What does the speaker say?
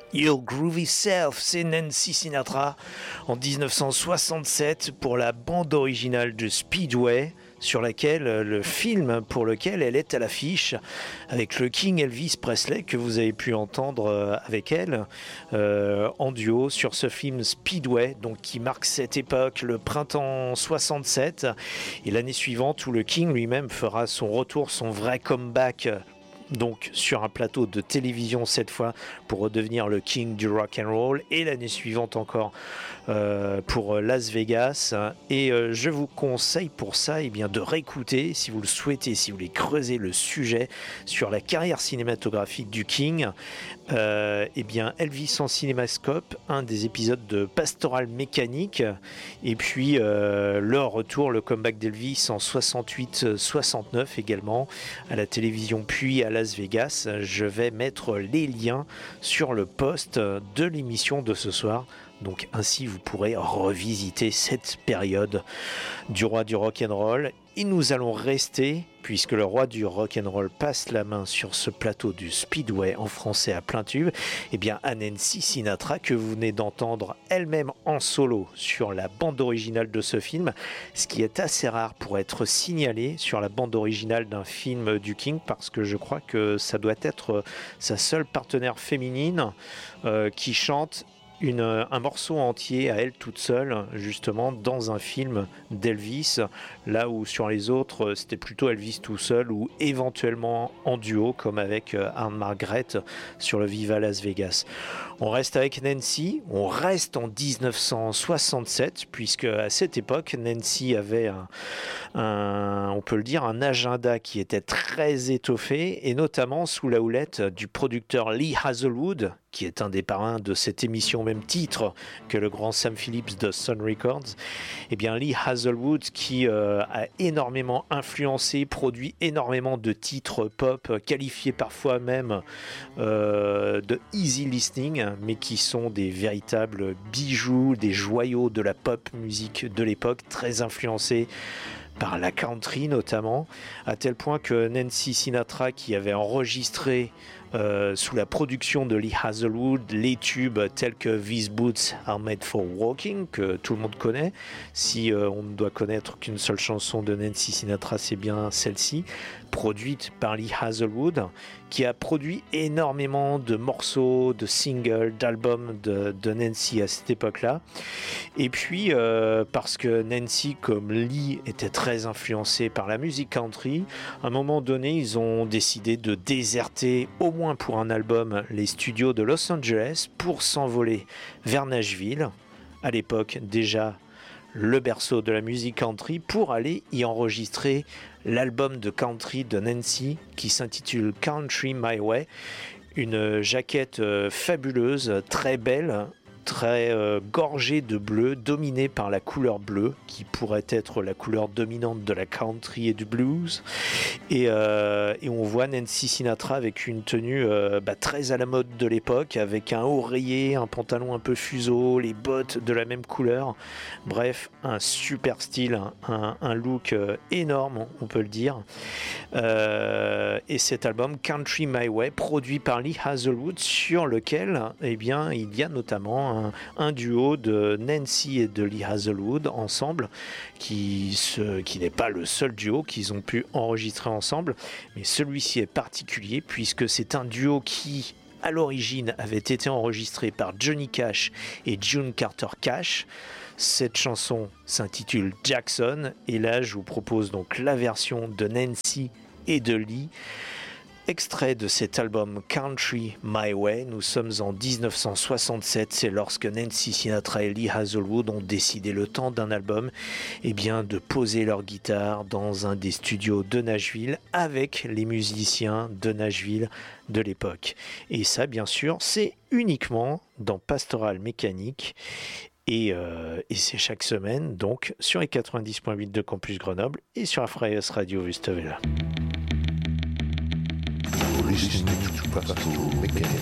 Your Groovy Self, c'est Nancy Sinatra en 1967 pour la bande originale de Speedway, sur laquelle le film pour lequel elle est à l'affiche, avec le King Elvis Presley que vous avez pu entendre avec elle en duo sur ce film Speedway, donc qui marque cette époque, le printemps 67, et l'année suivante où le King lui-même fera son retour, son vrai comeback. Donc sur un plateau de télévision cette fois pour redevenir le king du rock and roll, et l'année suivante encore pour Las Vegas, et je vous conseille pour ça bien, de réécouter si vous le souhaitez, si vous voulez creuser le sujet sur la carrière cinématographique du King, bien Elvis en cinémascope, un des épisodes de Pastoral Mécanique, et puis le retour, le comeback d'Elvis en 68-69 également à la télévision puis à Las Vegas. Je vais mettre les liens sur le post de l'émission de ce soir. Donc ainsi vous pourrez revisiter cette période du roi du rock'n'roll. Et nous allons rester, puisque le roi du rock'n'roll passe la main sur ce plateau du Speedway en français à plein tube, bien à Nancy Sinatra, que vous venez d'entendre elle-même en solo sur la bande originale de ce film, ce qui est assez rare pour être signalé sur la bande originale d'un film du King, parce que je crois que ça doit être sa seule partenaire féminine qui chante un morceau entier à elle toute seule, justement dans un film d'Elvis, là où sur les autres c'était plutôt Elvis tout seul ou éventuellement en duo comme avec Anne-Margaret sur le Viva Las Vegas. On reste avec Nancy, on reste en 1967, puisque à cette époque Nancy avait on peut le dire, un agenda qui était très étoffé, et notamment sous la houlette du producteur Lee Hazelwood, qui est un des parrains de cette émission, même titre que le grand Sam Phillips de Sun Records. Bien Lee Hazelwood qui a énormément influencé, produit énormément de titres pop, qualifiés parfois même de easy listening, mais qui sont des véritables bijoux, des joyaux de la pop musique de l'époque, très influencés par la country notamment, à tel point que Nancy Sinatra, qui avait enregistré sous la production de Lee Hazelwood les tubes tels que These Boots Are Made for Walking, que tout le monde connaît, si on ne doit connaître qu'une seule chanson de Nancy Sinatra, c'est bien celle-ci, produite par Lee Hazelwood, qui a produit énormément de morceaux, de singles, d'albums de Nancy à cette époque-là. Et puis, parce que Nancy, comme Lee, était très influencée par la musique country, à un moment donné, ils ont décidé de déserter, au moins pour un album, les studios de Los Angeles pour s'envoler vers Nashville, à l'époque déjà le berceau de la musique country, pour aller y enregistrer l'album de country de Nancy qui s'intitule Country My Way, une jaquette fabuleuse, très belle, très gorgée de bleu, dominée par la couleur bleue, qui pourrait être la couleur dominante de la country et du blues. Et on voit Nancy Sinatra avec une tenue très à la mode de l'époque, avec un haut rayé, un pantalon un peu fuseau, les bottes de la même couleur. Bref, un super style, un look énorme, on peut le dire. Et cet album, Country My Way, produit par Lee Hazelwood, sur lequel il y a notamment un duo de Nancy et de Lee Hazelwood ensemble, qui n'est pas le seul duo qu'ils ont pu enregistrer ensemble, mais celui-ci est particulier puisque c'est un duo qui, à l'origine, avait été enregistré par Johnny Cash et June Carter Cash. Cette chanson s'intitule Jackson, et là je vous propose donc la version de Nancy et de Lee, extrait de cet album Country My Way. Nous sommes en 1967, c'est lorsque Nancy Sinatra et Lee Hazelwood ont décidé, le temps d'un album, de poser leur guitare dans un des studios de Nashville avec les musiciens de Nashville de l'époque. Et ça, bien sûr, c'est uniquement dans Pastoral Mécanique. Et c'est chaque semaine, donc, sur les 90.8 de Campus Grenoble et sur la Freies Radio Wüstewelle. Listening to Pastoral Mécanique.